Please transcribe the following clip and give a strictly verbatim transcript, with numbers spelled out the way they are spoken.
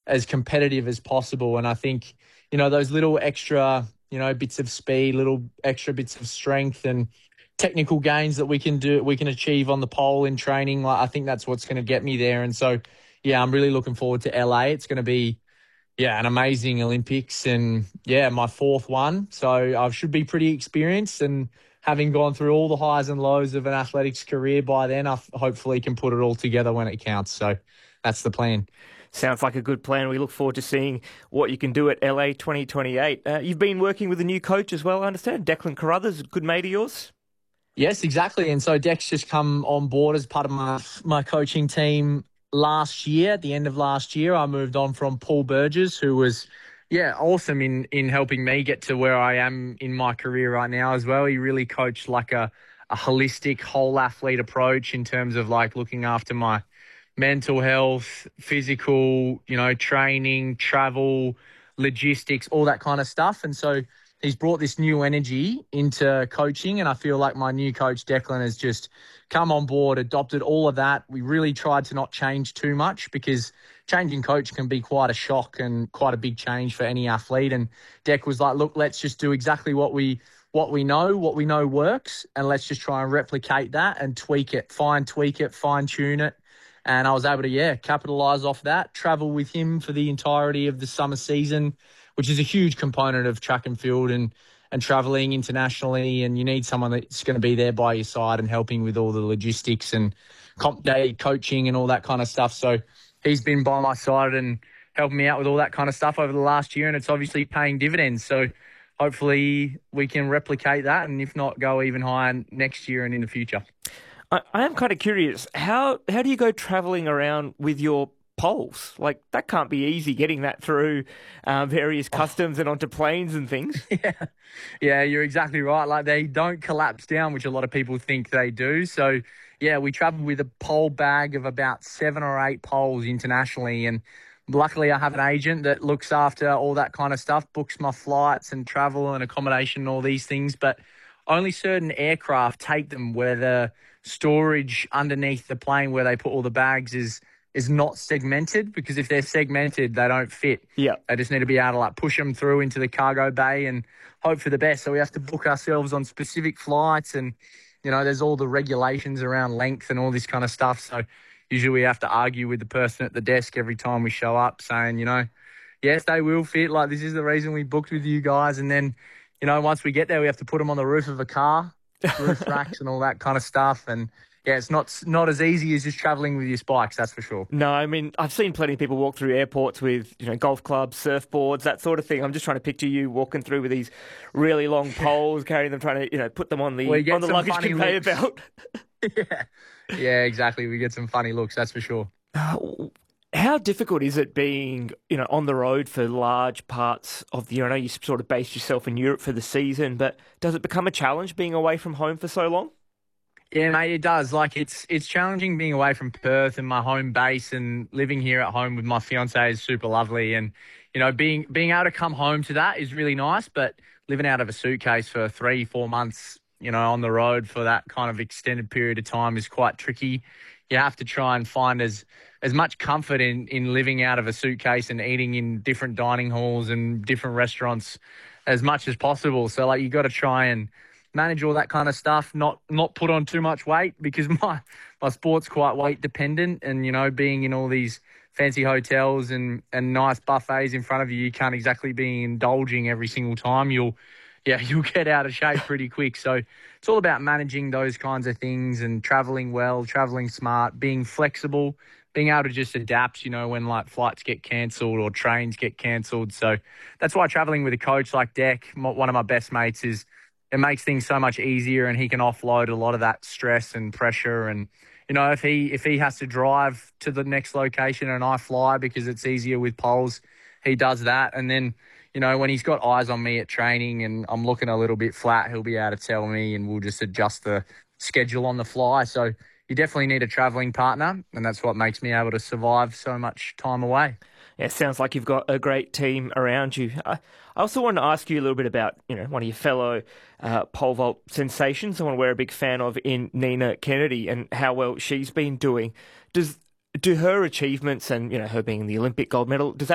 as competitive as possible. And I think, you know, those little extra, you know, bits of speed, little extra bits of strength and technical gains that we can do, we can achieve on the pole in training. Like, I think that's what's going to get me there. And so, yeah, I'm really looking forward to L A. It's going to be, yeah, an amazing Olympics and, yeah, my fourth one. So I should be pretty experienced, and having gone through all the highs and lows of an athletics career by then, I hopefully can put it all together when it counts. So that's the plan. Sounds like a good plan. We look forward to seeing what you can do at L A twenty twenty-eight. Uh, you've been working with a new coach as well, I understand. Declan Carruthers, a good mate of yours? Yes, exactly. And so Dex just come on board as part of my my coaching team last year. At the end of last year, I moved on from Paul Burgess, who was, yeah, awesome in in helping me get to where I am in my career right now as well. He really coached like a, a holistic whole athlete approach in terms of like looking after my mental health, physical, you know, training, travel, logistics, all that kind of stuff. And so he's brought this new energy into coaching, and I feel like my new coach, Declan, has just come on board, adopted all of that. We really tried to not change too much, because changing coach can be quite a shock and quite a big change for any athlete. And Dec was like, look, let's just do exactly what we what we know, what we know works, and let's just try and replicate that and tweak it, fine tweak it, fine tune it. And I was able to, yeah, capitalise off that, travel with him for the entirety of the summer season, which is a huge component of track and field and, and travelling internationally. And you need someone that's going to be there by your side and helping with all the logistics and comp day coaching and all that kind of stuff. So he's been by my side and helping me out with all that kind of stuff over the last year, and it's obviously paying dividends. So hopefully we can replicate that, and if not, go even higher next year and in the future. I, I am kind of curious, how how do you go travelling around with your poles? Like, that can't be easy, getting that through uh, various customs and onto planes and things. Yeah, yeah, you're exactly right. Like, they don't collapse down, which a lot of people think they do. So, yeah, we travel with a pole bag of about seven or eight poles internationally, and luckily I have an agent that looks after all that kind of stuff, books my flights and travel and accommodation and all these things. But only certain aircraft take them where the storage underneath the plane where they put all the bags is is not segmented, because if they're segmented, they don't fit. Yeah. They just need to be able to like push them through into the cargo bay and hope for the best. So we have to book ourselves on specific flights, and, you know, there's all the regulations around length and all this kind of stuff. So usually we have to argue with the person at the desk every time we show up, saying, you know, yes, they will fit. Like, this is the reason we booked with you guys. And then, you know, once we get there, we have to put them on the roof of a car, roof racks and all that kind of stuff. And yeah, it's not not as easy as just travelling with your spikes, that's for sure. No, I mean, I've seen plenty of people walk through airports with, you know, golf clubs, surfboards, that sort of thing. I'm just trying to picture you walking through with these really long poles, carrying them, trying to, you know, put them on the well, on the luggage conveyor belt. yeah, yeah, exactly. We get some funny looks, that's for sure. Uh, how difficult is it being, you know, on the road for large parts of the year? I know you sort of based yourself in Europe for the season, but does it become a challenge being away from home for so long? Yeah, mate, it does. Like, it's it's challenging being away from Perth and my home base, and living here at home with my fiance is super lovely. And, you know, being being able to come home to that is really nice, but living out of a suitcase for three, four months, you know, on the road for that kind of extended period of time is quite tricky. You have to try and find as as much comfort in, in living out of a suitcase and eating in different dining halls and different restaurants as much as possible. So, like, you got to try and manage all that kind of stuff, not not put on too much weight, because my my sport's quite weight dependent, and, you know, being in all these fancy hotels and, and nice buffets in front of you, you can't exactly be indulging every single time. You'll yeah, you'll get out of shape pretty quick. So it's all about managing those kinds of things and traveling well, traveling smart, being flexible, being able to just adapt, you know, when like flights get cancelled or trains get cancelled. So that's why traveling with a coach like Dec, one of my best mates, is it makes things so much easier, and he can offload a lot of that stress and pressure. And, you know, if he if he has to drive to the next location and I fly because it's easier with poles, he does that. And then, you know, when he's got eyes on me at training and I'm looking a little bit flat, he'll be able to tell me, and we'll just adjust the schedule on the fly. So you definitely need a travelling partner, and that's what makes me able to survive so much time away. Yeah, it sounds like you've got a great team around you. I also wanted to ask you a little bit about, you know, one of your fellow uh, pole vault sensations, someone we're a big fan of in Nina Kennedy, and how well she's been doing. Does do her achievements and, you know, her being the Olympic gold medal, does that